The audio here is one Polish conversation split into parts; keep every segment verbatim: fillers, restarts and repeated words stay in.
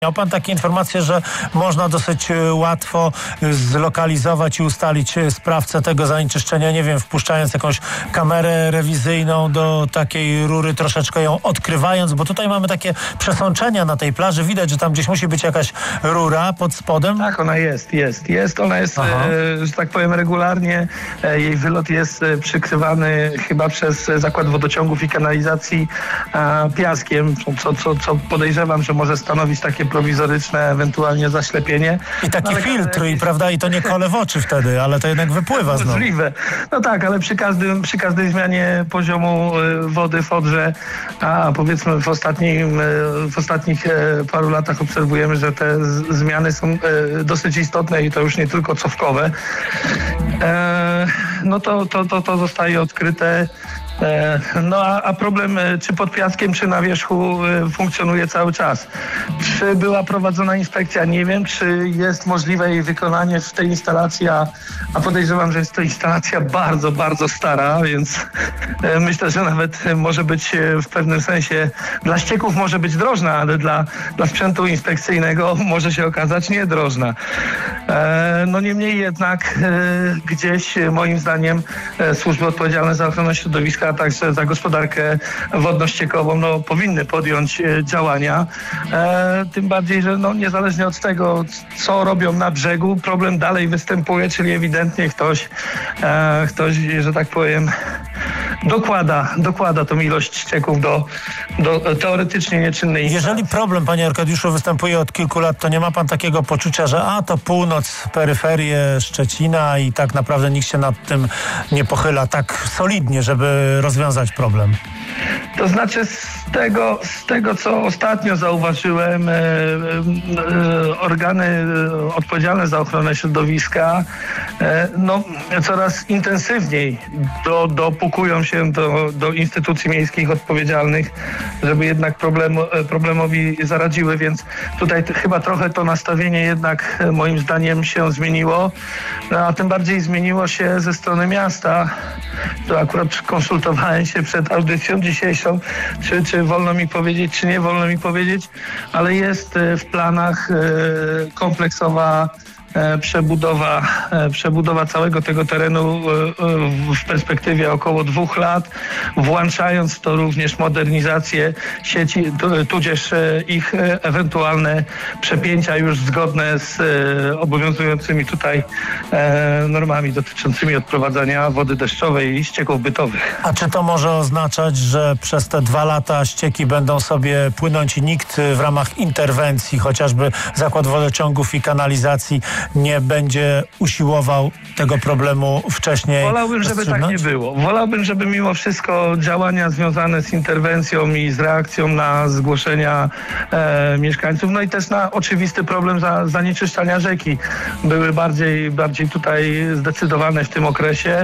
Miał pan takie informacje, że można dosyć łatwo zlokalizować i ustalić sprawcę tego zanieczyszczenia, nie wiem, wpuszczając jakąś kamerę rewizyjną do takiej rury, troszeczkę ją odkrywając, bo tutaj mamy takie przesączenia na tej plaży. Widać, że tam gdzieś musi być jakaś rura pod spodem. Tak, ona jest, jest, jest. Ona jest, e, że tak powiem, regularnie. E, jej wylot jest e, przykrywany chyba przez Zakład Wodociągów i Kanalizacji e, piaskiem, co, co, co podejrzewam, że może stanowić takie prowizoryczne ewentualnie zaślepienie. I taki no, filtr, i prawda, i to nie kole w oczy wtedy, ale to jednak wypływa znowu. Możliwe. No tak, ale przy każdym, przy każdej zmianie poziomu wody w Odrze, a powiedzmy w ostatnim, w ostatnich paru latach obserwujemy, że te zmiany są dosyć istotne i to już nie tylko cofkowe. No to, to, to, to zostaje odkryte. No a, a problem czy pod piaskiem, czy na wierzchu funkcjonuje cały czas. Czy była prowadzona inspekcja? Nie wiem. Czy jest możliwe jej wykonanie w tej instalacji, a, a podejrzewam, że jest to instalacja bardzo, bardzo stara, więc myślę, że nawet może być w pewnym sensie dla ścieków może być drożna, ale dla, dla sprzętu inspekcyjnego może się okazać niedrożna. No niemniej jednak gdzieś moim zdaniem służby odpowiedzialne za ochronę środowiska, a także za gospodarkę wodno-ściekową no, powinny podjąć e, działania. E, tym bardziej, że no, niezależnie od tego, co robią na brzegu, problem dalej występuje, czyli ewidentnie ktoś, e, ktoś, że tak powiem, dokłada, dokłada tą ilość ścieków do, do teoretycznie nieczynnej instalacji. Jeżeli problem, panie Arkadiuszu, występuje od kilku lat, to nie ma pan takiego poczucia, że a to północ, peryferie Szczecina i tak naprawdę nikt się nad tym nie pochyla tak solidnie, żeby rozwiązać problem? To znaczy z tego, z tego co ostatnio zauważyłem, e, e, organy odpowiedzialne za ochronę środowiska e, no, coraz intensywniej do, dopukują się do, do instytucji miejskich odpowiedzialnych, żeby jednak problem, problemowi zaradziły, więc tutaj t- chyba trochę to nastawienie jednak moim zdaniem się zmieniło, no, a tym bardziej zmieniło się ze strony miasta. To akurat konsultowałem się przed audycją dzisiejszą, czy, czy wolno mi powiedzieć, czy nie wolno mi powiedzieć, ale jest w planach kompleksowa przebudowa, przebudowa całego tego terenu w perspektywie około dwóch lat, włączając w to również modernizację sieci, tudzież ich ewentualne przepięcia już zgodne z obowiązującymi tutaj normami dotyczącymi odprowadzania wody deszczowej i ścieków bytowych. A czy to może oznaczać, że przez te dwa lata ścieki będą sobie płynąć i nikt w ramach interwencji, chociażby Zakład Wodociągów i Kanalizacji, nie będzie usiłował tego problemu wcześniej? Wolałbym, żeby tak nie było. Wolałbym, żeby mimo wszystko działania związane z interwencją i z reakcją na zgłoszenia e, mieszkańców, no i też na oczywisty problem za, zanieczyszczania rzeki były bardziej, bardziej tutaj zdecydowane w tym okresie.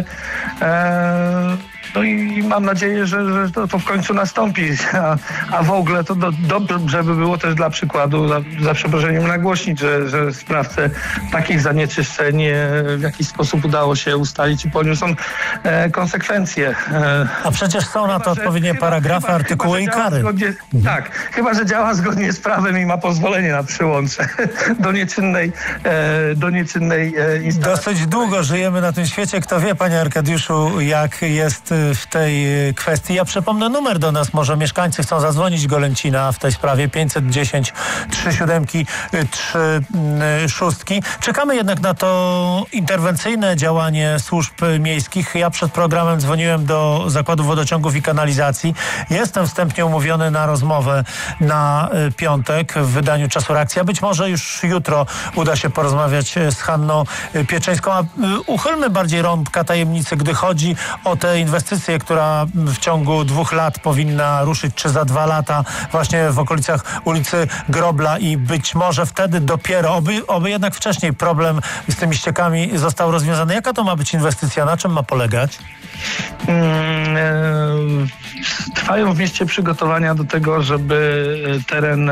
E, No i mam nadzieję, że, że to, to w końcu nastąpi, a, a w ogóle to do, dobrze by było też dla przykładu, za, za przeproszeniem nagłośnić, że, że sprawcę takich zanieczyszczeń w jakiś sposób udało się ustalić i poniósł on e, konsekwencje. E, a przecież są na to chyba, odpowiednie chyba, paragrafy, chyba, artykuły chyba, i kary. Zgodnie, mhm. Tak, chyba że działa zgodnie z prawem i ma pozwolenie na przyłącze do nieczynnej, e, do nieczynnej e, instalacji. Dosyć długo żyjemy na tym świecie. Kto wie, panie Arkadiuszu, jak jest w tej kwestii. Ja przypomnę numer do nas. Może mieszkańcy chcą zadzwonić Golęcina w tej sprawie. pięćset dziesięć trzy siedem trzy sześć. Czekamy jednak na to interwencyjne działanie służb miejskich. Ja przed programem dzwoniłem do Zakładu Wodociągów i Kanalizacji. Jestem wstępnie umówiony na rozmowę na piątek w wydaniu Czasu Reakcji. A być może już jutro uda się porozmawiać z Hanną Pieczeńską. A uchylmy bardziej rąbka tajemnicy, gdy chodzi o te inwestycje, która w ciągu dwóch lat powinna ruszyć, czy za dwa lata właśnie w okolicach ulicy Grobla i być może wtedy dopiero, oby, oby jednak wcześniej problem z tymi ściekami został rozwiązany. Jaka to ma być inwestycja? Na czym ma polegać? Hmm, e- Trwają w mieście przygotowania do tego, żeby teren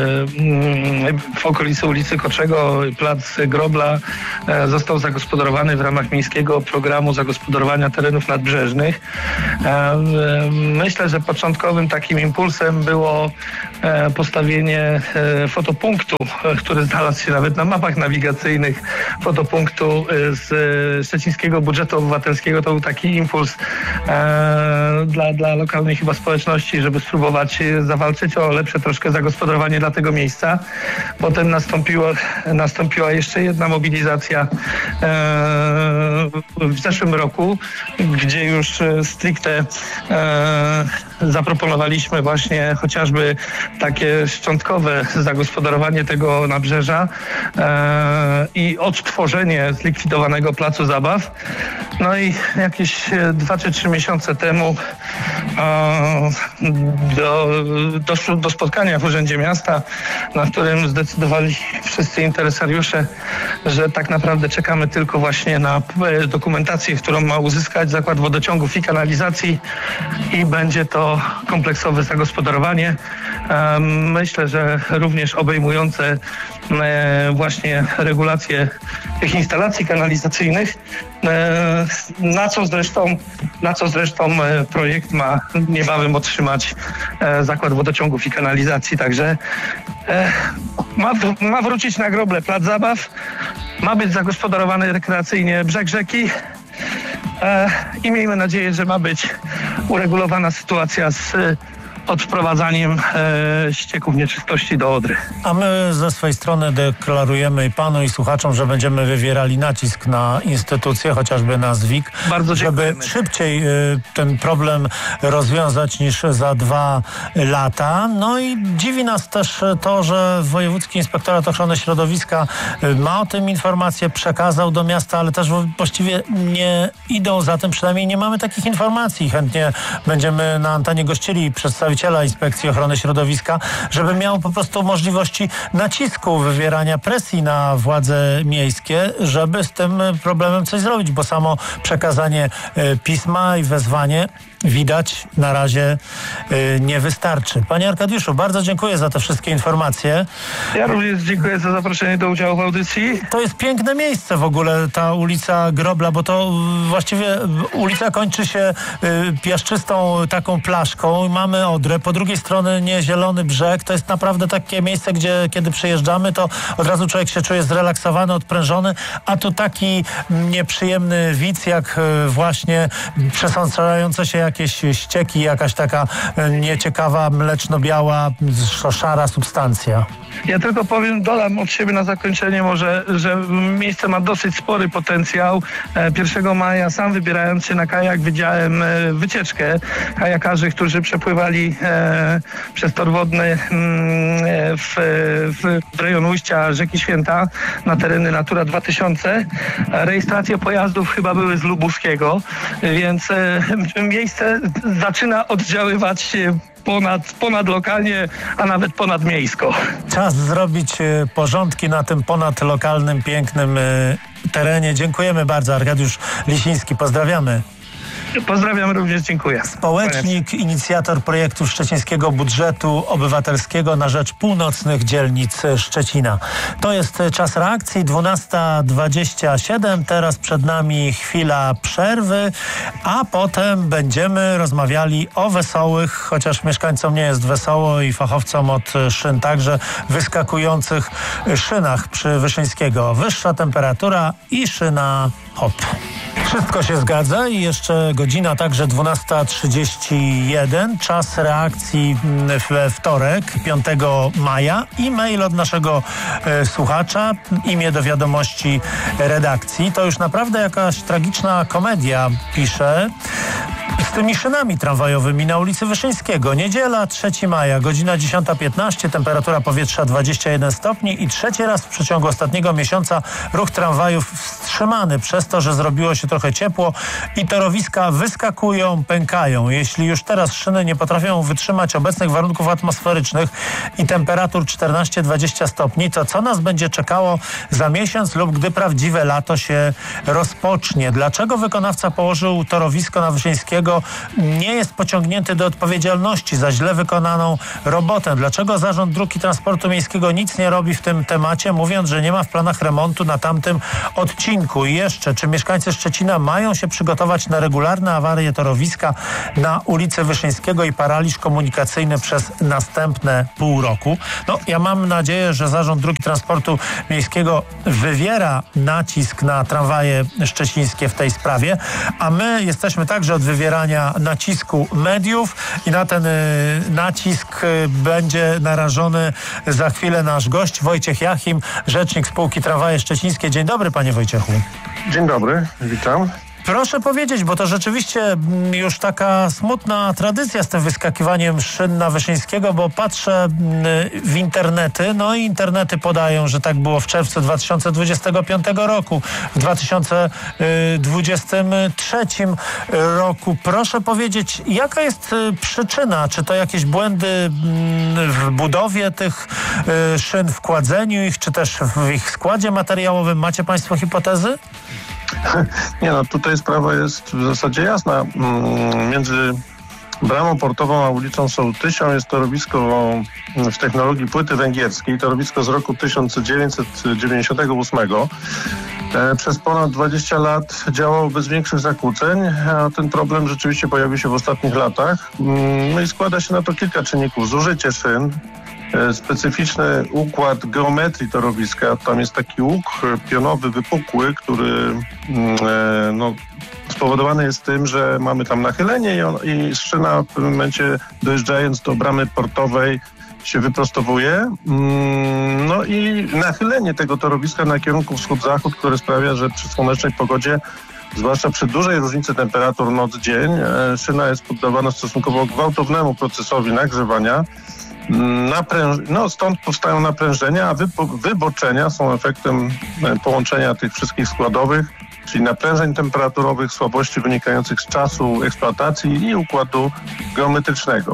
w okolicy ulicy Koczego, plac Grobla został zagospodarowany w ramach miejskiego programu zagospodarowania terenów nadbrzeżnych. Myślę, że początkowym takim impulsem było postawienie fotopunktu, który znalazł się nawet na mapach nawigacyjnych, fotopunktu z szczecińskiego budżetu obywatelskiego. To był taki impuls dla, dla lokalnej chyba społeczności, żeby spróbować zawalczyć o lepsze troszkę zagospodarowanie dla tego miejsca. Potem nastąpiło, nastąpiła jeszcze jedna mobilizacja w zeszłym roku, gdzie już stricte zaproponowaliśmy właśnie chociażby takie szczątkowe zagospodarowanie tego nabrzeża i odtworzenie zlikwidowanego placu zabaw. No i jakieś dwa czy trzy miesiące temu do, doszło do spotkania w Urzędzie Miasta, na którym zdecydowali wszyscy interesariusze, że tak naprawdę czekamy tylko właśnie na dokumentację, którą ma uzyskać Zakład Wodociągów i Kanalizacji i będzie to kompleksowe zagospodarowanie. Myślę, że również obejmujące właśnie regulacje tych instalacji kanalizacyjnych, na co zresztą, na co zresztą projekt ma niebawem otrzymać Zakład Wodociągów i Kanalizacji. Także ma, ma wrócić na groble plac zabaw, ma być zagospodarowany rekreacyjnie brzeg rzeki i miejmy nadzieję, że ma być uregulowana sytuacja z odprowadzaniem e, ścieków nieczystości do Odry. A my ze swojej strony deklarujemy i panu i słuchaczom, że będziemy wywierali nacisk na instytucje, chociażby na ZWIK, Bardzo żeby szybciej y, ten problem rozwiązać niż za dwa lata. No i dziwi nas też to, że Wojewódzki Inspektorat Ochrony Środowiska y, ma o tym informację, przekazał do miasta, ale też właściwie nie idą za tym, przynajmniej nie mamy takich informacji. Chętnie będziemy na antenie gościli przedstawiciela Inspekcji Ochrony Środowiska, żeby miał po prostu możliwości nacisku, wywierania presji na władze miejskie, żeby z tym problemem coś zrobić, bo samo przekazanie y, pisma i wezwanie widać na razie y, nie wystarczy. Panie Arkadiuszu, bardzo dziękuję za te wszystkie informacje. Ja również dziękuję za zaproszenie do udziału w audycji. To jest piękne miejsce w ogóle, ta ulica Grobla, bo to właściwie ulica kończy się y, piaszczystą taką plaszką. Mamy Odrę, po drugiej stronie nie zielony brzeg. To jest naprawdę takie miejsce, gdzie kiedy przyjeżdżamy, to od razu człowiek się czuje zrelaksowany, odprężony, a tu taki nieprzyjemny widz, jak y, właśnie przesączające się jakieś ścieki, jakaś taka nieciekawa, mleczno-biała, szara substancja. Ja tylko powiem, dodam od siebie na zakończenie może, że miejsce ma dosyć spory potencjał. pierwszego maja sam wybierając się na kajak widziałem wycieczkę kajakarzy, którzy przepływali przez tor wodny w, w rejon ujścia rzeki Święta na tereny Natura dwa tysiące. Rejestracje pojazdów chyba były z Lubuskiego, więc miejsce zaczyna oddziaływać ponad, ponad lokalnie, a nawet ponadmiejsko. Czas zrobić porządki na tym ponadlokalnym, pięknym terenie. Dziękujemy bardzo. Arkadiusz Lisiński, pozdrawiamy. Pozdrawiam również, dziękuję. Społecznik, inicjator projektu szczecińskiego budżetu obywatelskiego na rzecz północnych dzielnic Szczecina. To jest czas reakcji, dwunasta dwadzieścia siedem. Teraz przed nami chwila przerwy, a potem będziemy rozmawiali o wesołych, chociaż mieszkańcom nie jest wesoło i fachowcom od szyn także, wyskakujących szynach przy Wyszyńskiego. Wyższa temperatura i szyna hop. Wszystko się zgadza i jeszcze godzina, także dwunasta trzydzieści jeden. Czas reakcji we wtorek, piątego maja. E-mail od naszego e, słuchacza, imię do wiadomości redakcji. To już naprawdę jakaś tragiczna komedia, pisze. Z tymi szynami tramwajowymi na ulicy Wyszyńskiego. Niedziela, trzeciego maja, godzina dziesiąta piętnaście, temperatura powietrza dwadzieścia jeden stopni i trzeci raz w przeciągu ostatniego miesiąca ruch tramwajów wstrzymany przez to, że zrobiło się trochę ciepło i torowiska wyskakują, pękają. Jeśli już teraz szyny nie potrafią wytrzymać obecnych warunków atmosferycznych i temperatur czternaście dwadzieścia stopni, to co nas będzie czekało za miesiąc lub gdy prawdziwe lato się rozpocznie? Dlaczego wykonawca położył torowisko na Wyszyńskiego, nie jest pociągnięty do odpowiedzialności za źle wykonaną robotę? Dlaczego Zarząd Dróg i Transportu Miejskiego nic nie robi w tym temacie, mówiąc, że nie ma w planach remontu na tamtym odcinku? odcinku. I jeszcze, czy mieszkańcy Szczecina mają się przygotować na regularne awarie torowiska na ulicy Wyszyńskiego i paraliż komunikacyjny przez następne pół roku? No, ja mam nadzieję, że Zarząd Dróg i Transportu Miejskiego wywiera nacisk na tramwaje szczecińskie w tej sprawie, a my jesteśmy także od wywierania nacisku mediów i na ten y, nacisk y, będzie narażony za chwilę nasz gość Wojciech Jachim, rzecznik spółki Tramwaje Szczecińskie. Dzień dobry, panie Wojciechu. Dzień dobry, witam. Proszę powiedzieć, bo to rzeczywiście już taka smutna tradycja z tym wyskakiwaniem szyn na Wyszyńskiego, bo patrzę w internety, no i internety podają, że tak było w czerwcu dwa tysiące dwudziestego piątego roku, w dwa tysiące dwudziestym trzecim roku. Proszę powiedzieć, jaka jest przyczyna? Czy to jakieś błędy w budowie tych szyn, w kładzeniu ich, czy też w ich składzie materiałowym? Macie państwo hipotezy? Nie no, tutaj sprawa jest w zasadzie jasna. Między bramą portową a ulicą Sołtysią jest torowisko w technologii płyty węgierskiej, torowisko z roku tysiąc dziewięćset dziewięćdziesiątego ósmego. Przez ponad dwadzieścia lat działało bez większych zakłóceń, a ten problem rzeczywiście pojawił się w ostatnich latach. No i składa się na to kilka czynników. Zużycie szyn, specyficzny układ geometrii torowiska. Tam jest taki łuk pionowy, wypukły, który no, spowodowany jest tym, że mamy tam nachylenie i, on, i szyna w pewnym momencie, dojeżdżając do bramy portowej, się wyprostowuje. No i nachylenie tego torowiska na kierunku wschód-zachód, które sprawia, że przy słonecznej pogodzie, zwłaszcza przy dużej różnicy temperatur noc-dzień, szyna jest poddawana stosunkowo gwałtownemu procesowi nagrzewania. Napręż... No, stąd powstają naprężenia, a wypo... wyboczenia są efektem połączenia tych wszystkich składowych, czyli naprężeń temperaturowych, słabości wynikających z czasu eksploatacji i układu geometrycznego.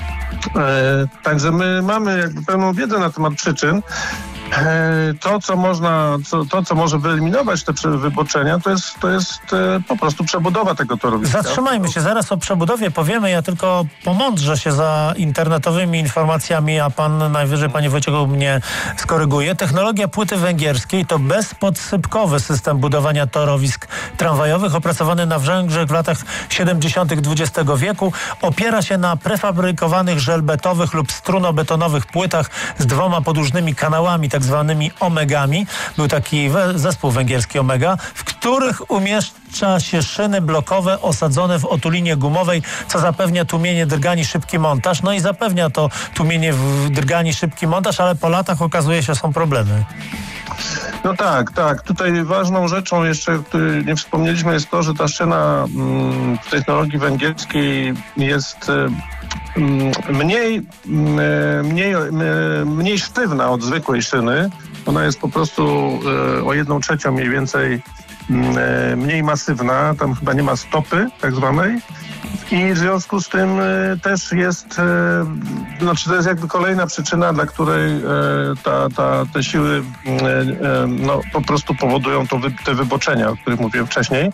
E, także my mamy jakby pełną wiedzę na temat przyczyn. To, co można, co, to, co może wyeliminować te wyboczenia, to jest, to jest e, po prostu przebudowa tego torowiska. Zatrzymajmy się, zaraz o przebudowie powiemy. Ja tylko pomądrzę się za internetowymi informacjami, a pan najwyżej, panie Wojciechu, mnie skoryguje. Technologia płyty węgierskiej to bezpodsypkowy system budowania torowisk tramwajowych opracowany na Węgrzech w latach siedemdziesiątych dwudziestego wieku. Opiera się na prefabrykowanych żelbetowych lub strunobetonowych płytach z dwoma podłużnymi kanałami, tak zwanymi omegami. Był taki we, zespół węgierski Omega, w których umieszcza się szyny blokowe osadzone w otulinie gumowej, co zapewnia tłumienie drgań i szybki montaż. No i zapewnia to tłumienie drgań i szybki montaż, ale po latach okazuje się, są problemy. No tak, tak. Tutaj ważną rzeczą jeszcze, o której nie wspomnieliśmy, jest to, że ta szyna mm, w technologii węgierskiej jest mniej, mniej, mniej sztywna od zwykłej szyny. Ona jest po prostu o jedną trzecią mniej więcej mniej masywna. Tam chyba nie ma stopy tak zwanej. I w związku z tym też jest, znaczy to jest jakby kolejna przyczyna, dla której ta, ta, te siły no, po prostu powodują to, te wyboczenia, o których mówiłem wcześniej.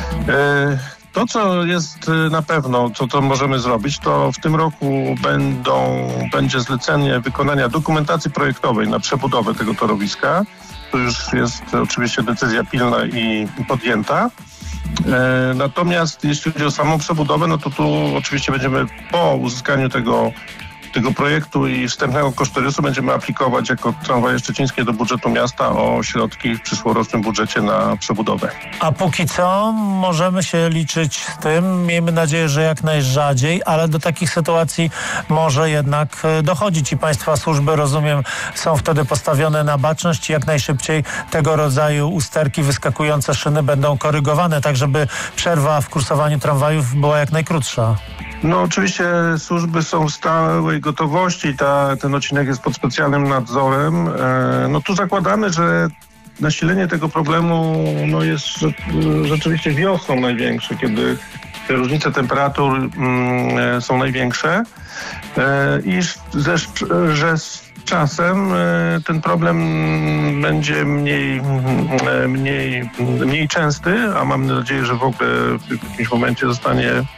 To, co jest na pewno, co to możemy zrobić, to w tym roku będą, będzie zlecenie wykonania dokumentacji projektowej na przebudowę tego torowiska. To już jest oczywiście decyzja pilna i podjęta. E, natomiast jeśli chodzi o samą przebudowę, no to tu oczywiście będziemy po uzyskaniu tego tego projektu i wstępnego kosztorysu będziemy aplikować jako Tramwaje Szczecińskie do budżetu miasta o środki w przyszłorocznym budżecie na przebudowę. A póki co możemy się liczyć z tym, miejmy nadzieję, że jak najrzadziej, ale do takich sytuacji może jednak dochodzić i państwa służby, rozumiem, są wtedy postawione na baczność i jak najszybciej tego rodzaju usterki, wyskakujące szyny będą korygowane, tak żeby przerwa w kursowaniu tramwajów była jak najkrótsza. No oczywiście służby są w stałej gotowości, ta, ten odcinek jest pod specjalnym nadzorem. E, no tu zakładamy, że nasilenie tego problemu no, jest rzeczywiście wiosną największe, kiedy te różnice temperatur mm, są największe e, i ze, że z czasem e, ten problem będzie mniej, e, mniej, mniej częsty, a mam nadzieję, że w ogóle w jakimś momencie zostanie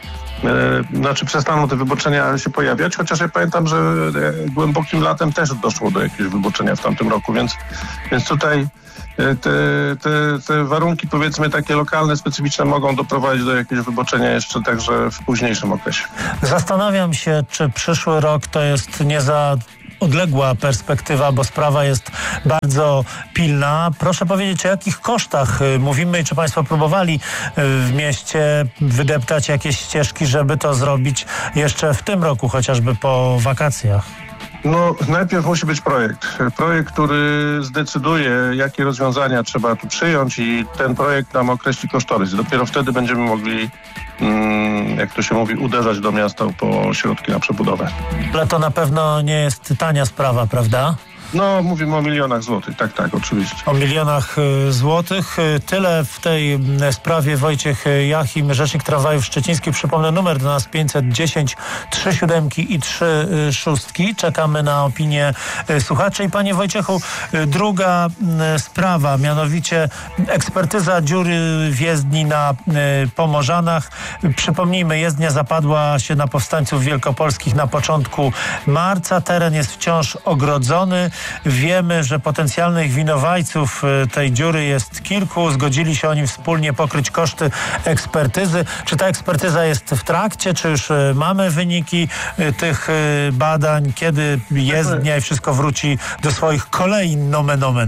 e, znaczy przestaną te wyboczenia się pojawiać, chociaż ja pamiętam, że e, głębokim latem też doszło do jakiegoś wyboczenia w tamtym roku, więc, więc tutaj Te, te, te warunki, powiedzmy, takie lokalne, specyficzne mogą doprowadzić do jakiegoś wyboczenia jeszcze także w późniejszym okresie. Zastanawiam się, czy przyszły rok to jest nie za odległa perspektywa, bo sprawa jest bardzo pilna. Proszę powiedzieć, o jakich kosztach mówimy i czy Państwo próbowali w mieście wydeptać jakieś ścieżki, żeby to zrobić jeszcze w tym roku, chociażby po wakacjach? No, najpierw musi być projekt. Projekt, który zdecyduje, jakie rozwiązania trzeba tu przyjąć i ten projekt nam określi kosztorys. Dopiero wtedy będziemy mogli, mm, jak to się mówi, uderzać do miasta po środki na przebudowę. Ale to na pewno nie jest tania sprawa, prawda? No, mówimy o milionach złotych, tak, tak, oczywiście. O milionach y, złotych. Tyle w tej y, sprawie. Wojciech Jachim, rzecznik tramwajów szczecińskich. Przypomnę numer do nas pięćset dziesięć, trzy siódemki i trzy szóstki. Czekamy na opinię y, słuchaczy. I panie Wojciechu, y, druga y, sprawa, mianowicie ekspertyza dziury w jezdni na y, Pomorzanach. Przypomnijmy, jezdnia zapadła się na powstańców wielkopolskich na początku marca. Teren jest wciąż ogrodzony. Wiemy, że potencjalnych winowajców tej dziury jest kilku. Zgodzili się oni wspólnie pokryć koszty ekspertyzy. Czy ta ekspertyza jest w trakcie? Czy już mamy wyniki tych badań? Kiedy jezdnia i wszystko wróci do swoich kolei nomen omen?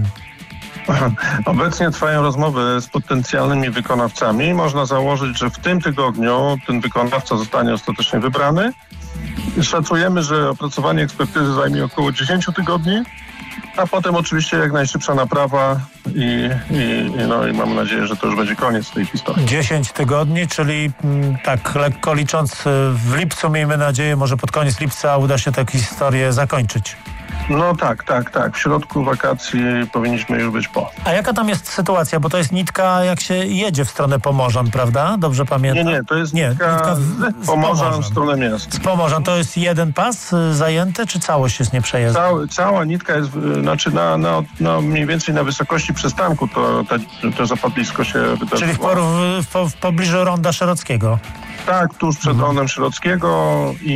Obecnie trwają rozmowy z potencjalnymi wykonawcami. Można założyć, że w tym tygodniu ten wykonawca zostanie ostatecznie wybrany. Szacujemy, że opracowanie ekspertyzy zajmie około dziesięć tygodni, a potem oczywiście jak najszybsza naprawa i, i, no, i mam nadzieję, że to już będzie koniec tej historii. dziesięć tygodni, czyli m, tak lekko licząc w lipcu, miejmy nadzieję, może pod koniec lipca uda się tę historię zakończyć. No tak, tak, tak. W środku wakacji powinniśmy już być po. A jaka tam jest sytuacja? Bo to jest nitka, jak się jedzie w stronę Pomorzan, prawda? Dobrze pamiętam? Nie, nie, to jest nie, nitka, nitka w, z, z Pomorzan, Pomorzan w stronę miasta. Z Pomorzan. To jest jeden pas zajęty, czy całość jest nieprzejezdna? Cała, cała nitka jest, znaczy na, na, na mniej więcej na wysokości przystanku to, to, to zapadlisko się wydarzyło. Czyli w, por, w, w pobliżu Ronda Szerockiego. Tak, tuż przed rondem Szerockiego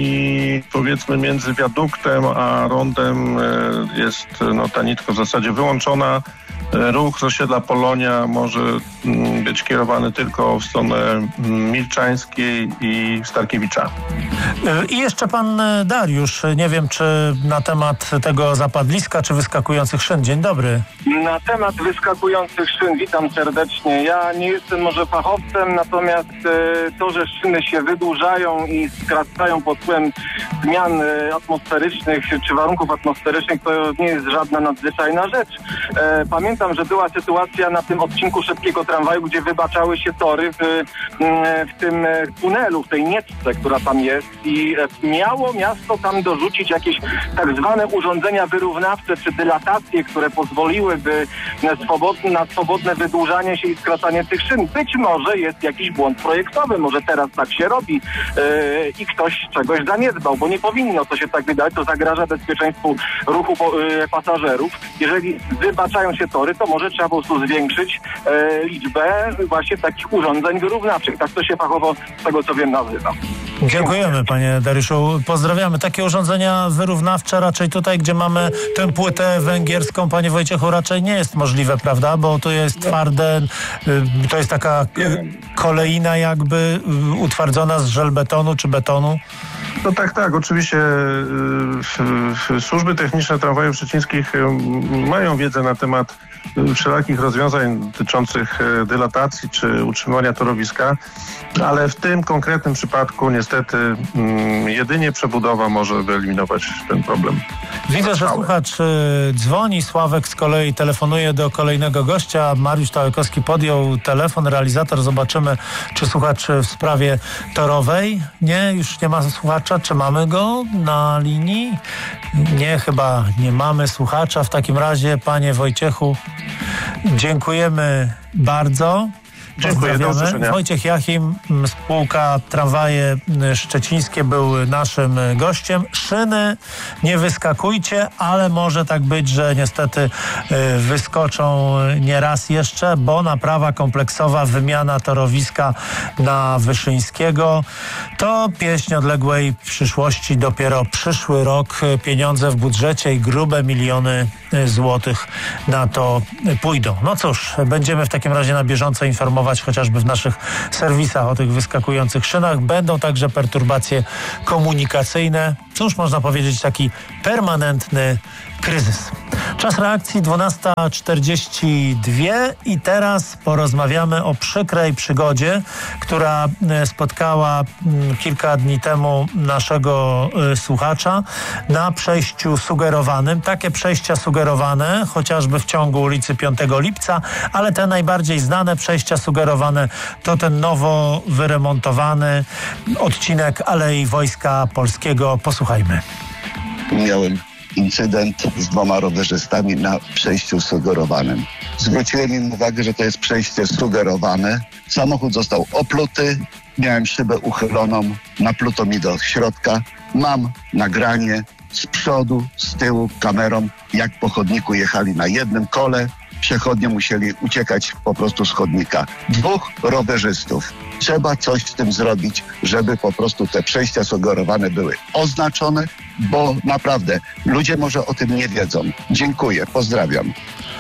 i powiedzmy między wiaduktem a rondem jest no, ta nitka w zasadzie wyłączona. Ruch z osiedla Polonia może być kierowany tylko w stronę Milczańskiej i Starkiewicza. I jeszcze pan Dariusz, nie wiem czy na temat tego zapadliska, czy wyskakujących szyn. Dzień dobry. Na temat wyskakujących szyn witam serdecznie. Ja nie jestem może fachowcem, natomiast to, że szyny się wydłużają i skracają pod wpływem zmian atmosferycznych czy warunków atmosferycznych, to nie jest żadna nadzwyczajna rzecz. Pamiętam, że była sytuacja na tym odcinku szybkiego tramwaju, gdzie wybaczały się tory w, w tym tunelu, w tej nietce, która tam jest i miało miasto tam dorzucić jakieś tak zwane urządzenia wyrównawcze czy dylatacje, które pozwoliłyby na swobodne, na swobodne wydłużanie się i skracanie tych szyn. Być może jest jakiś błąd projektowy, może teraz tak się robi yy, i ktoś czegoś zaniedbał, bo nie powinno to się tak wydać, to zagraża bezpieczeństwu ruchu po, yy, pasażerów. Jeżeli wybaczają się tory, to może trzeba po prostu zwiększyć e, liczbę właśnie takich urządzeń wyrównawczych. Tak to się fachowo, z tego co wiem, nazywa. Dziękujemy panie Dariuszu. Pozdrawiamy. Takie urządzenia wyrównawcze raczej tutaj, gdzie mamy tę płytę węgierską, panie Wojciechu, raczej nie jest możliwe, prawda? Bo to jest twarde, to jest taka kolejna jakby utwardzona z żelbetonu czy betonu. No tak, tak. Oczywiście y, służby techniczne tramwajów szczecińskich y, mają wiedzę na temat y, wszelakich rozwiązań dotyczących y, dylatacji czy utrzymywania torowiska, ale w tym konkretnym przypadku niestety y, jedynie przebudowa może wyeliminować ten problem. Widzę, że słuchacz y, dzwoni. Sławek z kolei telefonuje do kolejnego gościa. Mariusz Tałekowski podjął telefon. Realizator, zobaczymy, czy słuchacz w sprawie torowej. Nie, już nie ma słuchacza. Czy mamy go na linii? Nie, chyba nie mamy słuchacza. W takim razie, panie Wojciechu, dziękujemy bardzo. Dziękuję, do usłyszenia. Wojciech Jachim, spółka Tramwaje Szczecińskie, był naszym gościem. Szyny nie wyskakujcie, ale może tak być, że niestety wyskoczą nie raz jeszcze, bo naprawa kompleksowa, wymiana torowiska na Wyszyńskiego to pieśń odległej przyszłości. Dopiero przyszły rok pieniądze w budżecie i grube miliony złotych na to pójdą. No cóż, będziemy w takim razie na bieżąco informować chociażby w naszych serwisach o tych wyskakujących szynach. Będą także perturbacje komunikacyjne. Cóż można powiedzieć, taki permanentny kryzys. Czas reakcji dwunasta czterdzieści dwa i teraz porozmawiamy o przykrej przygodzie, która spotkała kilka dni temu naszego słuchacza na przejściu sugerowanym. Takie przejścia sugerowane chociażby w ciągu ulicy piątego lipca, ale te najbardziej znane przejścia sugerowane to ten nowo wyremontowany odcinek Alei Wojska Polskiego. Posłuchajmy. Miałem incydent z dwoma rowerzystami na przejściu sugerowanym. Zwróciłem im uwagę, że to jest przejście sugerowane. Samochód został opluty, miałem szybę uchyloną, napluto mi do środka. Mam nagranie z przodu, z tyłu, kamerą, jak po chodniku jechali na jednym kole. Przechodnie musieli uciekać po prostu z chodnika. Dwóch rowerzystów. Trzeba coś z tym zrobić, żeby po prostu te przejścia sugerowane były oznaczone, bo naprawdę ludzie może o tym nie wiedzą. Dziękuję, pozdrawiam.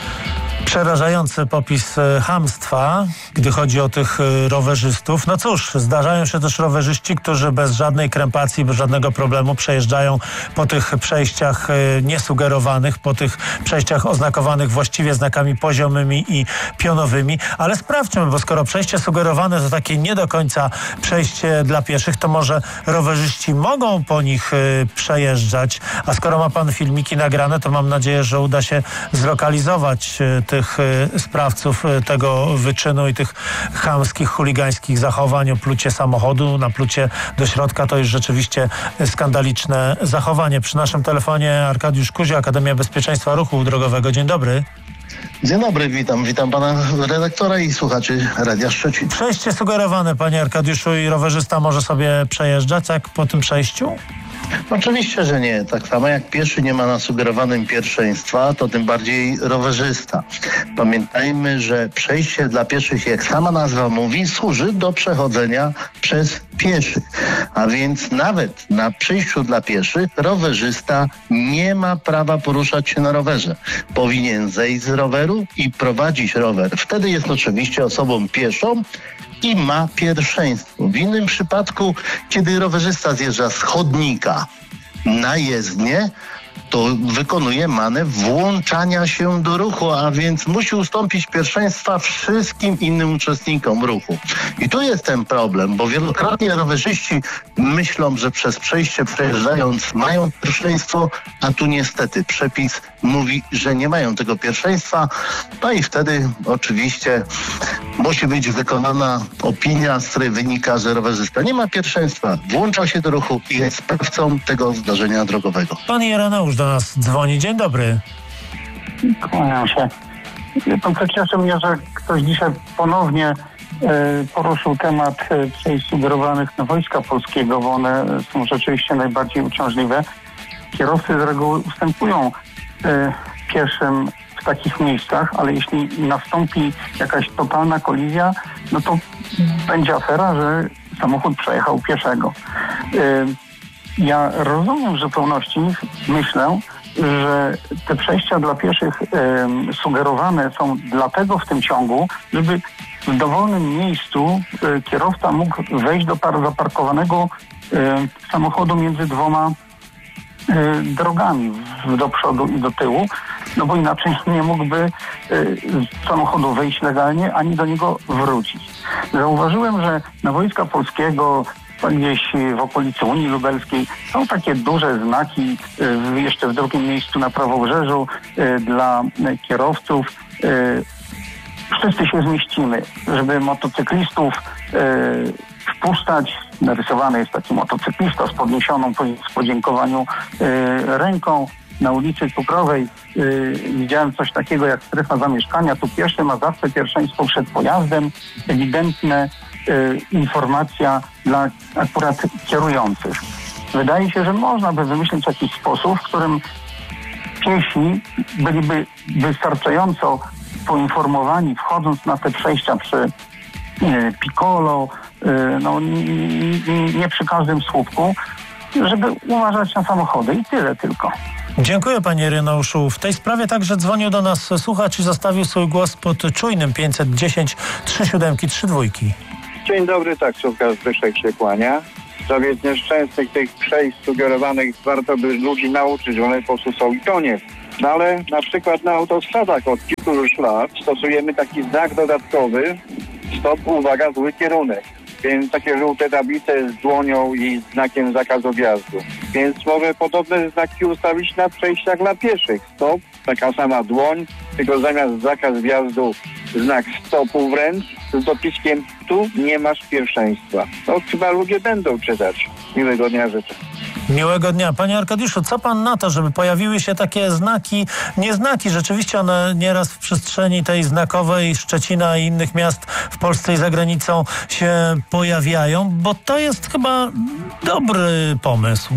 Przerażający popis chamstwa, gdy chodzi o tych rowerzystów. No cóż, zdarzają się też rowerzyści, którzy bez żadnej krępacji, bez żadnego problemu przejeżdżają po tych przejściach niesugerowanych, po tych przejściach oznakowanych właściwie znakami poziomymi i pionowymi. Ale sprawdźmy, bo skoro przejście sugerowane to takie nie do końca przejście dla pieszych, to może rowerzyści mogą po nich przejeżdżać. A skoro ma pan filmiki nagrane, to mam nadzieję, że uda się zlokalizować tych sprawców tego wyczynu i tych chamskich, chuligańskich zachowań. Oplucie samochodu, naplucie do środka to już rzeczywiście skandaliczne zachowanie. Przy naszym telefonie Arkadiusz Kuzio, Akademia Bezpieczeństwa Ruchu Drogowego. Dzień dobry. Dzień dobry, witam. Witam pana redaktora i słuchaczy Radia Szczecin. Przejście sugerowane, panie Arkadiuszu, i rowerzysta może sobie przejeżdżać jak po tym przejściu? Oczywiście, że nie. Tak samo jak pieszy nie ma na sugerowanym pierwszeństwa, to tym bardziej rowerzysta. Pamiętajmy, że przejście dla pieszych, jak sama nazwa mówi, służy do przechodzenia przez pieszych. A więc nawet na przejściu dla pieszych rowerzysta nie ma prawa poruszać się na rowerze. Powinien zejść z roweru i prowadzić rower. Wtedy jest oczywiście osobą pieszą i ma pierwszeństwo. W innym przypadku, kiedy rowerzysta zjeżdża z chodnika na jezdnię, to wykonuje manewr włączania się do ruchu, a więc musi ustąpić pierwszeństwa wszystkim innym uczestnikom ruchu. I tu jest ten problem, bo wielokrotnie rowerzyści myślą, że przez przejście przejeżdżając mają pierwszeństwo, a tu niestety przepis mówi, że nie mają tego pierwszeństwa. No i wtedy oczywiście musi być wykonana opinia, z której wynika, że rowerzysta nie ma pierwszeństwa, włącza się do ruchu i jest sprawcą tego zdarzenia drogowego. Pan Ireneusz do nas dzwoni. Dzień dobry. Kłaniam się. To cieszy mnie, że ktoś dzisiaj ponownie e, poruszył temat e, przejść sugerowanych na Wojska Polskiego, bo one są rzeczywiście najbardziej uciążliwe. Kierowcy z reguły ustępują e, pieszym w takich miejscach, ale jeśli nastąpi jakaś totalna kolizja, no to będzie afera, że samochód przejechał pieszego. E, Ja rozumiem w zupełności, myślę, że te przejścia dla pieszych e, sugerowane są dlatego w tym ciągu, żeby w dowolnym miejscu e, kierowca mógł wejść do par- zaparkowanego e, samochodu między dwoma e, drogami, w, do przodu i do tyłu, no bo inaczej nie mógłby e, z samochodu wejść legalnie, ani do niego wrócić. Zauważyłem, że na Wojska Polskiego gdzieś w okolicy Unii Lubelskiej są takie duże znaki y, jeszcze w drugim miejscu na prawobrzeżu y, dla y, kierowców. Y, wszyscy się zmieścimy, żeby motocyklistów y, wpuszczać. Narysowany jest taki motocyklista z podniesioną po, w podziękowaniu y, ręką. na ulicy Cukrowej yy, widziałem coś takiego jak strefa zamieszkania. Tu pieszy ma zawsze pierwszeństwo przed pojazdem. Ewidentne yy, informacja dla akurat kierujących. Wydaje się, że można by wymyślić jakiś sposób, w którym piesi byliby wystarczająco poinformowani, wchodząc na te przejścia przy yy, Piccolo, yy, no, nie, nie przy każdym słupku, żeby uważać na samochody i tyle tylko. Dziękuję panie Ireneuszu. W tej sprawie także dzwonił do nas słuchacz i zostawił swój głos pod czujnym pięćset dziesięć trzy siedem trzy dwa. Dzień dobry, taksówka Zbyszek się kłania. W sprawie nieszczęsnych tych przejść sugerowanych warto by ludzi nauczyć, one po prostu są i koniec. No ale na przykład na autostradach od kilku już lat stosujemy taki znak dodatkowy stop, uwaga, zły kierunek. Więc takie żółte tablice z dłonią i znakiem zakazu wjazdu. Więc może podobne znaki ustawić na przejściach dla pieszych. Stop, taka sama dłoń, tylko zamiast zakaz wjazdu znak stopu wręcz z dopiskiem tu nie masz pierwszeństwa. No chyba ludzie będą czytać. Miłego dnia życzę. Miłego dnia. Panie Arkadiuszu, co pan na to, żeby pojawiły się takie znaki, nie znaki, rzeczywiście one nieraz w przestrzeni tej znakowej Szczecina i innych miast w Polsce i za granicą się pojawiają, bo to jest chyba dobry pomysł.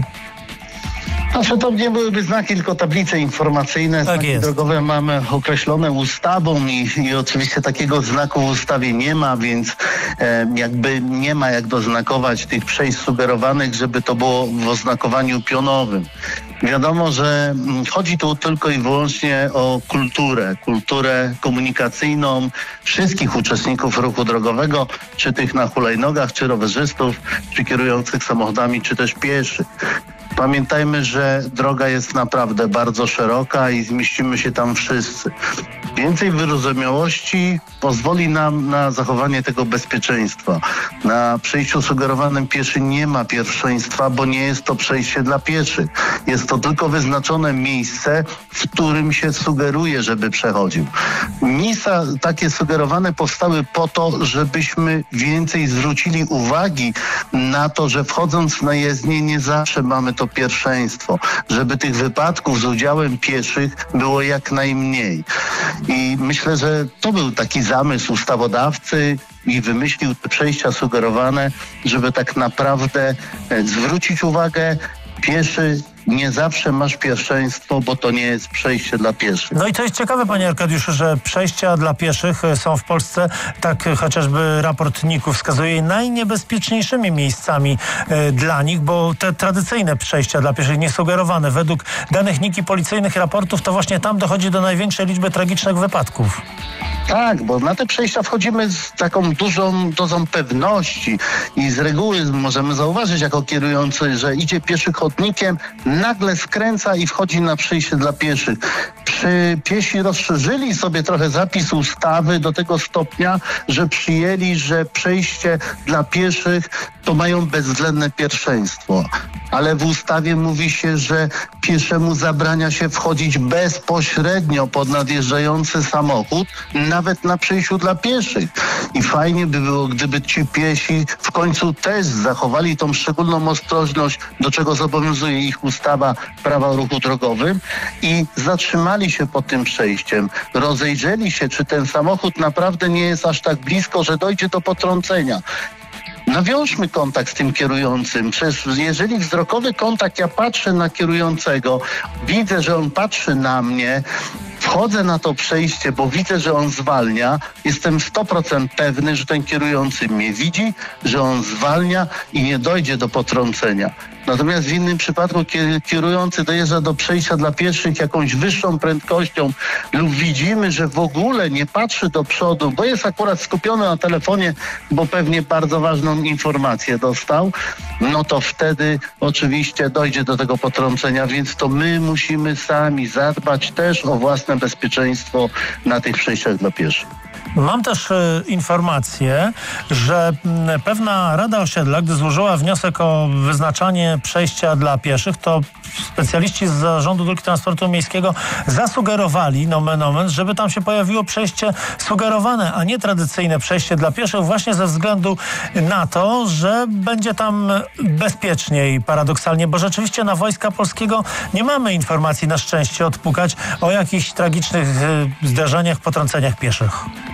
Znaczy to nie byłyby znaki, tylko tablice informacyjne. Tak Znaki jest. drogowe mamy określone ustawą i, i oczywiście takiego znaku w ustawie nie ma, więc e, jakby nie ma jak doznakować tych przejść sugerowanych, żeby to było w oznakowaniu pionowym. Wiadomo, że chodzi tu tylko i wyłącznie o kulturę, kulturę komunikacyjną wszystkich uczestników ruchu drogowego, czy tych na hulajnogach, czy rowerzystów, czy kierujących samochodami, czy też pieszych. Pamiętajmy, że droga jest naprawdę bardzo szeroka i zmieścimy się tam wszyscy. Więcej wyrozumiałości pozwoli nam na zachowanie tego bezpieczeństwa. Na przejściu sugerowanym pieszy nie ma pierwszeństwa, bo nie jest to przejście dla pieszych. Jest to tylko wyznaczone miejsce, w którym się sugeruje, żeby przechodził. Miejsca takie sugerowane powstały po to, żebyśmy więcej zwrócili uwagi na to, że wchodząc na jezdnię nie zawsze mamy to pierwszeństwo. Żeby tych wypadków z udziałem pieszych było jak najmniej. I myślę, że to był taki zamysł ustawodawcy i wymyślił te przejścia sugerowane, żeby tak naprawdę zwrócić uwagę, pieszy nie zawsze masz pierwszeństwo, bo to nie jest przejście dla pieszych. No i to jest ciekawe, panie Arkadiuszu, że przejścia dla pieszych są w Polsce, tak chociażby raport N I K-u wskazuje, najniebezpieczniejszymi miejscami e, dla nich, bo te tradycyjne przejścia dla pieszych, niesugerowane, według danych N I K i policyjnych raportów, to właśnie tam dochodzi do największej liczby tragicznych wypadków. Tak, bo na te przejścia wchodzimy z taką dużą dozą pewności i z reguły możemy zauważyć jako kierujący, że idzie pieszy chodnikiem, nagle skręca i wchodzi na przejście dla pieszych. Przy piesi rozszerzyli sobie trochę zapis ustawy do tego stopnia, że przyjęli, że przejście dla pieszych to mają bezwzględne pierwszeństwo. Ale w ustawie mówi się, że pieszemu zabrania się wchodzić bezpośrednio pod nadjeżdżający samochód, nawet na przejściu dla pieszych. I fajnie by było, gdyby ci piesi w końcu też zachowali tą szczególną ostrożność, do czego zobowiązuje ich ustawa prawa o ruchu drogowym i zatrzymali się pod tym przejściem, rozejrzeli się, czy ten samochód naprawdę nie jest aż tak blisko, że dojdzie do potrącenia. Nawiążmy kontakt z tym kierującym. Przecież jeżeli wzrokowy kontakt, ja patrzę na kierującego, widzę, że on patrzy na mnie, wchodzę na to przejście, bo widzę, że on zwalnia, jestem sto procent pewny, że ten kierujący mnie widzi, że on zwalnia i nie dojdzie do potrącenia. Natomiast w innym przypadku kierujący dojeżdża do przejścia dla pieszych jakąś wyższą prędkością lub widzimy, że w ogóle nie patrzy do przodu, bo jest akurat skupiony na telefonie, bo pewnie bardzo ważną informację dostał, no to wtedy oczywiście dojdzie do tego potrącenia, więc to my musimy sami zadbać też o własne bezpieczeństwo na tych przejściach dla pieszych. Mam też y, informację, że m, pewna Rada Osiedla, gdy złożyła wniosek o wyznaczanie przejścia dla pieszych, to specjaliści z Zarządu Dróg Transportu Miejskiego zasugerowali, nomen omen, żeby tam się pojawiło przejście sugerowane, a nie tradycyjne przejście dla pieszych, właśnie ze względu na to, że będzie tam bezpieczniej paradoksalnie, bo rzeczywiście na Wojska Polskiego nie mamy informacji na szczęście odpukać o jakichś tragicznych y, zdarzeniach, potrąceniach pieszych.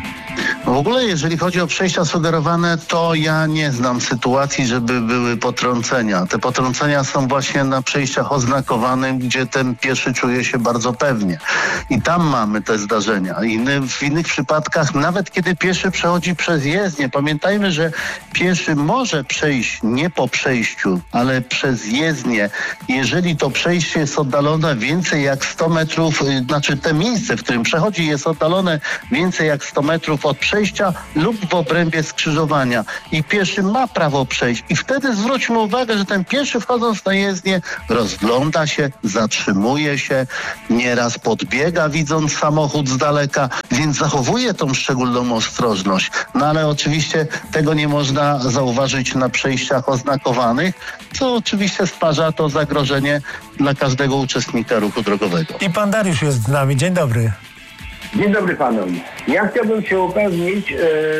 W ogóle jeżeli chodzi o przejścia sugerowane, to ja nie znam sytuacji, żeby były potrącenia. Te potrącenia są właśnie na przejściach oznakowanych, gdzie ten pieszy czuje się bardzo pewnie. I tam mamy te zdarzenia. Inny, w innych przypadkach, nawet kiedy pieszy przechodzi przez jezdnię, pamiętajmy, że pieszy może przejść nie po przejściu, ale przez jezdnię. Jeżeli to przejście jest oddalone więcej jak sto metrów, znaczy te miejsce, w którym przechodzi, jest oddalone więcej jak sto metrów od przejścia lub w obrębie skrzyżowania i pieszy ma prawo przejść. I wtedy zwróćmy uwagę, że ten pieszy wchodząc na jezdnię rozgląda się, zatrzymuje się, nieraz podbiega widząc samochód z daleka, więc zachowuje tą szczególną ostrożność. No ale oczywiście tego nie można zauważyć na przejściach oznakowanych, co oczywiście stwarza to zagrożenie dla każdego uczestnika ruchu drogowego. I pan Dariusz jest z nami. Dzień dobry. Dzień dobry panom. Ja chciałbym się upewnić,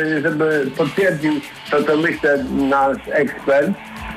żeby potwierdził to, co myślę nasz ekspert,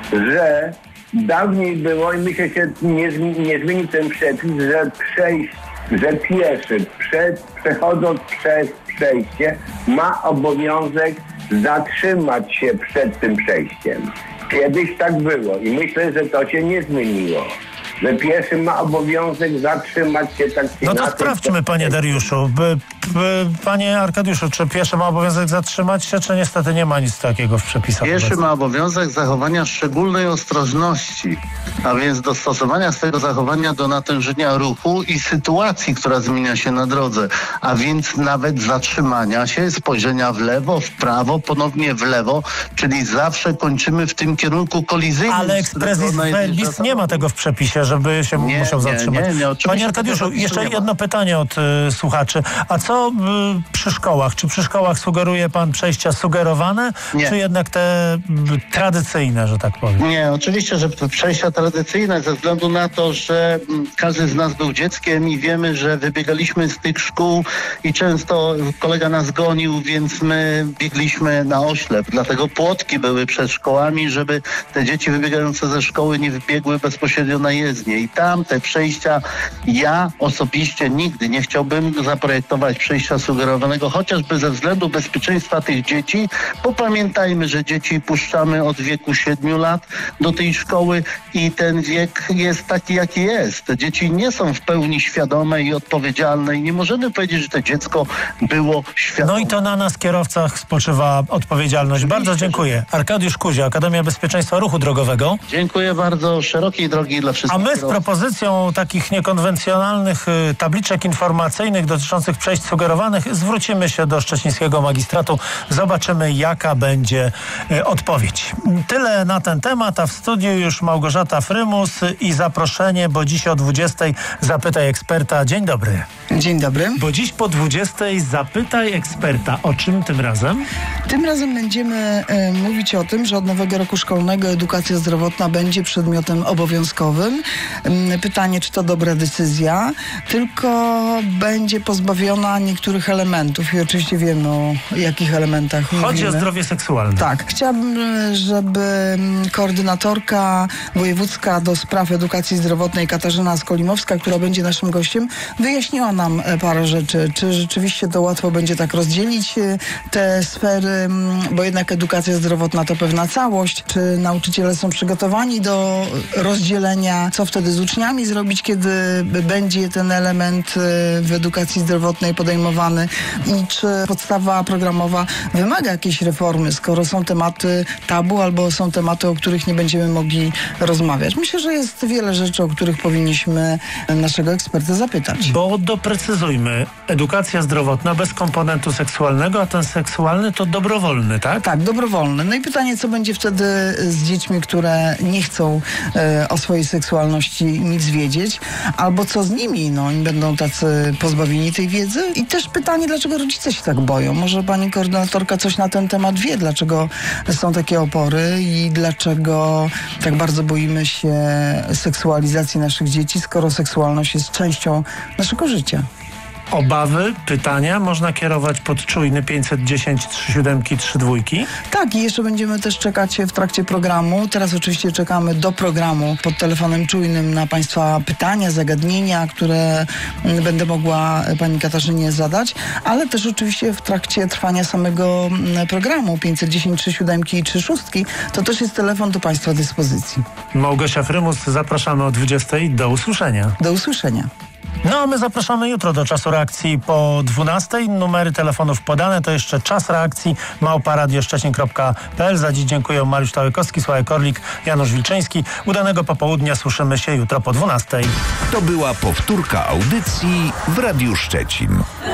że dawniej było i myślę, że nie, nie zmieni ten przepis, że przejść, że pieszy przed, przechodząc przez przejście ma obowiązek zatrzymać się przed tym przejściem. Kiedyś tak było i myślę, że to się nie zmieniło. Że pieszy ma obowiązek zatrzymać się tak czy No to inaczej. sprawdźmy, panie Dariuszu. B, b, panie Arkadiuszu, czy pieszy ma obowiązek zatrzymać się, czy niestety nie ma nic takiego w przepisach? Pieszy obecnych? ma obowiązek zachowania szczególnej ostrożności, a więc dostosowania swojego zachowania do natężenia ruchu i sytuacji, która zmienia się na drodze, a więc nawet zatrzymania się, spojrzenia w lewo, w prawo, ponownie w lewo, czyli zawsze kończymy w tym kierunku kolizyjnym. Ale expressis verbis nie ma tego w przepisie, żeby się Nie, musiał nie, zatrzymać. nie, nie, oczywiście Panie Arkadiuszu, tego jeszcze nie ma. jedno pytanie od y, słuchaczy. A co y, przy szkołach? Czy przy szkołach sugeruje pan przejścia sugerowane, Nie. czy jednak te y, tradycyjne, że tak powiem? Nie, oczywiście, że przejścia tradycyjne ze względu na to, że mm, każdy z nas był dzieckiem i wiemy, że wybiegaliśmy z tych szkół i często kolega nas gonił, więc my biegliśmy na oślep. Dlatego płotki były przed szkołami, żeby te dzieci wybiegające ze szkoły nie wybiegły bezpośrednio na jezdnię. I tam te przejścia, ja osobiście nigdy nie chciałbym zaprojektować przejścia sugerowanego, chociażby ze względu bezpieczeństwa tych dzieci, bo pamiętajmy, że dzieci puszczamy od wieku siedmiu lat do tej szkoły i ten wiek jest taki, jaki jest. Te dzieci nie są w pełni świadome i odpowiedzialne i nie możemy powiedzieć, że to dziecko było świadome. No i to na nas, kierowcach, spoczywa odpowiedzialność. Bardzo dziękuję. Arkadiusz Kuzia, Akademia Bezpieczeństwa Ruchu Drogowego. Dziękuję bardzo. Szerokiej drogi dla wszystkich. A my z kierowców. propozycją takich niekonwencjonalnych y, tabliczek informacyjnych dotyczących przejść sugerowanych zwrócimy się do szczecińskiego magistratu. Zobaczymy, jaka będzie y, odpowiedź. Tyle na ten temat, a w studiu już Małgorzata Frymus i zaproszenie, bo dziś o dwudziestej zapytaj eksperta. Dzień dobry. Dzień dobry. Bo dziś po dwudziestej zapytaj eksperta. O czym tym razem? Tym razem będziemy e, mówić o tym, że od nowego roku szkolnego edukacja zdrowotna będzie przedmiotem obowiązkowym. E, pytanie, czy to dobra decyzja, tylko będzie pozbawiona niektórych elementów i oczywiście wiemy, o jakich elementach Chodzi mówimy. o zdrowie seksualne. Tak. Chciałabym, żeby koordynatorka wojewódzka do spraw edukacji zdrowotnej Katarzyna Skolimowska, która będzie naszym gościem, wyjaśniła nam parę rzeczy. Czy rzeczywiście to łatwo będzie tak rozdzielić te sfery, bo jednak edukacja zdrowotna to pewna całość. Czy nauczyciele są przygotowani do rozdzielenia, co wtedy z uczniami zrobić, kiedy będzie ten element w edukacji zdrowotnej podejmowany i czy podstawa programowa wymaga jakiejś reformy, skoro są tematy tabu albo są tematy, o których nie będziemy mogli rozmawiać. Myślę, że jest wiele rzeczy, o których powinniśmy naszego eksperta zapytać. Bo do doprecyzujmy. Edukacja zdrowotna bez komponentu seksualnego, a ten seksualny to dobrowolny, tak? Tak, dobrowolny. No i pytanie, co będzie wtedy z dziećmi, które nie chcą e, o swojej seksualności nic wiedzieć, albo co z nimi? No, oni będą tacy pozbawieni tej wiedzy. I też pytanie, dlaczego rodzice się tak boją? Może pani koordynatorka coś na ten temat wie, dlaczego są takie opory i dlaczego tak bardzo boimy się seksualizacji naszych dzieci, skoro seksualność jest częścią naszego życia. Obawy, pytania można kierować pod czujny pięćset dziesięć trzy siedem trzy dwa. Tak, i jeszcze będziemy też czekać w trakcie programu. Teraz oczywiście czekamy do programu pod telefonem czujnym na państwa pytania, zagadnienia, które mm, będę mogła pani Katarzynie zadać, ale też oczywiście w trakcie trwania samego mm, programu pięćset dziesięć trzy siedem i trzy sześć to też jest telefon do państwa dyspozycji. Małgosia Frymus, zapraszamy o dwudziestej. Do usłyszenia. Do usłyszenia. No a my zapraszamy jutro do czasu reakcji po dwunastej. Numery telefonów podane, to jeszcze czas reakcji małpa radio szczecin kropka p l. Za dziś dziękuję Mariusz Tałekowski, Sławek Korlik, Janusz Wilczyński. Udanego popołudnia, słyszymy się jutro po dwunastej. To była powtórka audycji w Radiu Szczecin.